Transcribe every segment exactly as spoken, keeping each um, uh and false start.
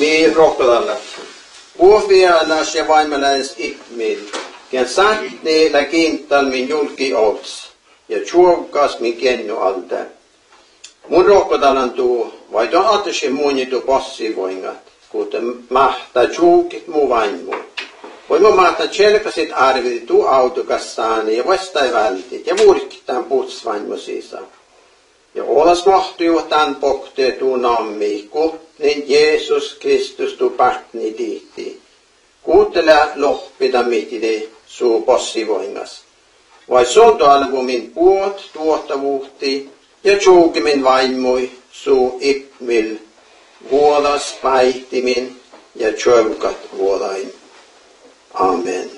mi rohkodalla. Uofiana se vaimalais ihmil, kien saatni la kiintal min julki outs, ja tjuovkas min kennu alta. Mun rohkodalan tuu, vai tuon atasi muunitu passivoingat, kuten mahta tjuukit muu vaimmu. Voimme mahta tjelkasit arviti tuu autokassaani ja vastai vältit, ja vuorikkitään putsvaimmu sisään. Ja olas mahtuu tämän pohtee tuu nammi, niin Jeesus Kristus tuu partni tiihti. Kuuntele lohpida mitide suu passivoingas. Vai sonto albumin puot tuottavuutti ja tjuukimin vaimui suu ipmil, vuodas päihtimin ja tjövkat vuodain. Amen.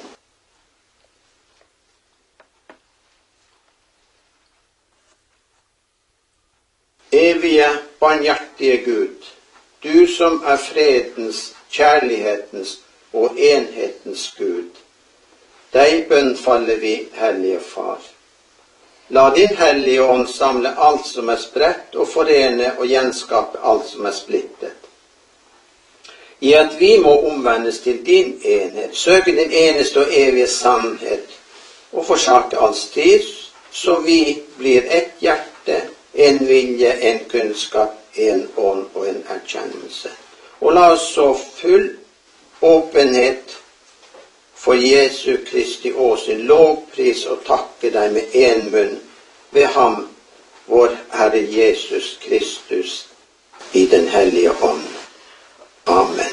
Evige, barmhjertige Gud, du som er fredens, kjærlighetens og enhetens Gud, deg bønnfaller vi, Hellige Far. La din Hellige Ånd samle alt som er spredt, og forene og gjenskape alt som er splittet. I at vi må omvendes til din enhet, søke din eneste og evige sannhet, og forsake all styr, så vi blir ett hjerte, en vilje, en kunnskap, en ånd og en erkjennelse. Og la oss så full åpenhet for Jesu Kristi åsyn, lovpris og takke deg med en munn ved ham, vår Herre Jesus Kristus, i den hellige ånd. Amen.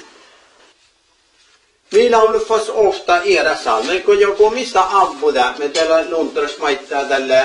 Vi laulufas ofta era salmer, kun joku mistä abbuda, me tällä luntras maittaa tällä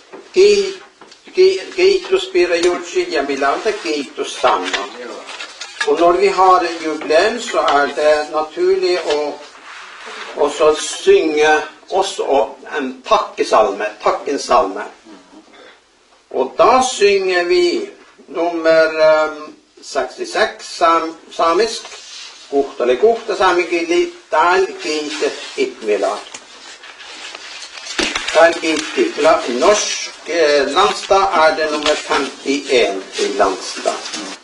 kiituspira jutsi, ja vi lautar kiitussanna. Og når vi har jubileum, så er det naturlig å også synge også en takkesalme, takkensalme. Og da synger vi nummer um, sekstiseks sam, samisk, kohtale kohta saamikili, tääl kiitet itmila. Tääl kiitetila i norsk landstad er det nummer femtien i landstad.